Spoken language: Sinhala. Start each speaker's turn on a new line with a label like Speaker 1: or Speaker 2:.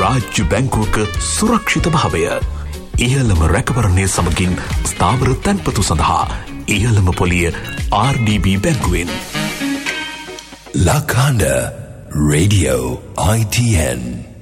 Speaker 1: රාජ්‍ය බැංකුවක සුරක්ෂිත භාවය. ඉහළම රැකවරණය සමගින් ස්ථාවර තැන්පතු සඳහා ඉහළම පොලිය RDB බැංකුවෙන්.
Speaker 2: La Kanda Radio ITN